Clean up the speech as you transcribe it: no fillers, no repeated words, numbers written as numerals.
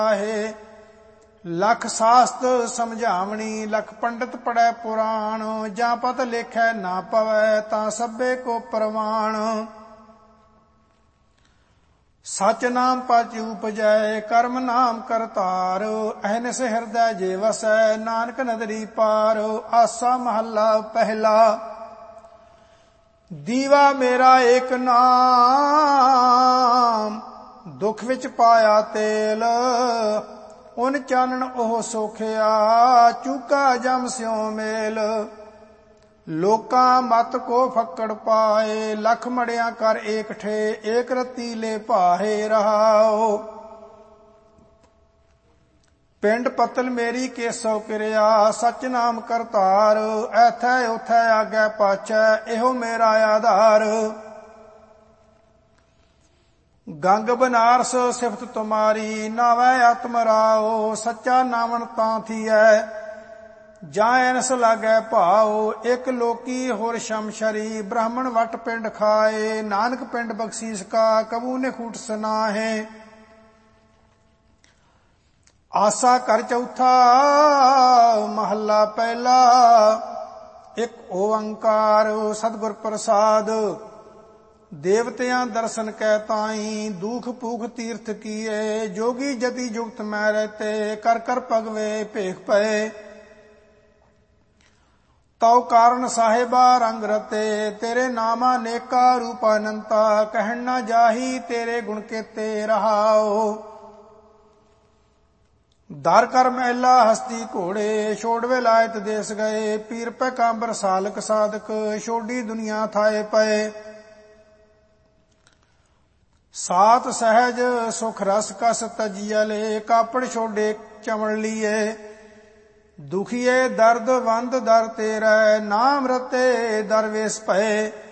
ਹੈ। लख शास्त्र समझावणी लख पंडित पढ़ै पुराण। ਜਾਂ पत लेखै ना पवै तां सभे को प्रमाण। सच नाम पच उपजै कर्म नाम करतार। अहनिस हृदय जे वसै नानक नदरी पार। आसा महला पहला दीवा मेरा एक नाम। दुख विच पाया तेल उन चानन ओह सोखिया। चूका जम स्यों मेल लोका मत को फक्कड़ पाए। लख मड़िया कर एक ठे एक रत्ती ले भाहे रहाओ। पिंड पतल मेरी केसो किरिया सच नाम करतार। ऐथै उथै आगे पाछै एहो मेरा आधार। गंग बनारस सिफत तुम्हारी नावै आत्म राओ। सच्चा नामन तां थीऐ ਜਾਂ ਐਨਸ ਲਾਗੈ ਭਾਉ। ਇੱਕ ਲੋਕੀ ਹੋਰ ਸ਼ਮਸ਼ਰੀ ਬ੍ਰਾਹਮਣ ਵਟ ਪਿੰਡ ਖਾਏ। ਨਾਨਕ ਪਿੰਡ ਬਖਸ਼ੀਸ ਕਾ ਕਬੂ ਨੇ ਖੂਟ ਸੁਨਾਹੇ। ਆਸਾ ਕਰ ਚੌਥਾ ਮਹੱਲਾ ਪਹਿਲਾ। ਇੱਕ ਓੰਕਾਰ ਸਤਿਗੁਰ ਪ੍ਰਸਾਦ। ਦੇਵਤਿਆਂ ਦਰਸ਼ਨ ਕੈ ਤਾਈ ਦੁਖ ਭੂਖ ਤੀਰਥ ਕੀਏ। ਜੋਗੀ ਜਤੀ ਜੁਗਤ ਮੈਂ ਰਹਤੇ ਕਰ ਕਰ ਭਗਵੇ ਭੇਖ ਪਏ। ਤਉ ਕਾਰਨ ਸਾਹਿਬਾ ਰੰਗ ਰਤੇ ਤੇਰੇ ਨਾਮਾ ਨੇਕਾ ਰੂਪ ਅਨੰਤਾ। ਕਹਿਣ ਨਾ ਜਾਹੀ ਤੇਰੇ ਗੁਣ ਕੇਤੇ ਰਹਾਓ। ਦਰ ਕਰ ਮਹਿਲਾ ਹਸਤੀ ਘੋੜੇ ਛੋੜ ਵਿਲਾਇਤ ਦੇਸ ਗਏ। ਪੀਰ ਪੈ ਕਾਂਬਰ ਸਾਲਕ ਸਾਧਕ ਛੋਡੀ ਦੁਨੀਆ ਥਾਏ ਪਏ। ਸਾਤ ਸਹਿਜ ਸੁਖ ਰਸ ਕਸ ਤਜੀਅਲੇ ਕਾਪੜ ਛੋਡੇ ਚਮਣ ਲੀਏ। ਦੁਖੀਏ ਦਰਦ ਵੰਦ ਦਰ ਤੇਰਾ ਨਾਮ ਰਤੇ ਦਰਵੇਸ ਭਏ।